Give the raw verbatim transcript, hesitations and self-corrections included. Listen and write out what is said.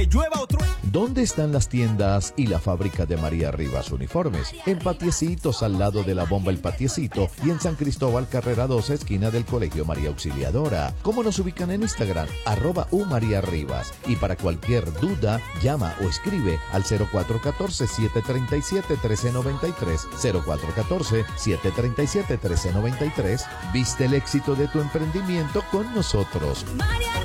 Llueva o truene. ¿Dónde están las tiendas y la fábrica de María Rivas Uniformes? En Patiecitos, al lado de la bomba El Patiecito, y en San Cristóbal, carrera doce, esquina del Colegio María Auxiliadora. ¿Cómo nos ubican en Instagram? Arroba U María Rivas. Y para cualquier duda, llama o escribe al cero cuatro uno cuatro, siete tres siete, uno tres nueve tres, cero cuatro uno cuatro, siete tres siete, uno tres nueve tres. Viste el éxito de tu emprendimiento con nosotros. María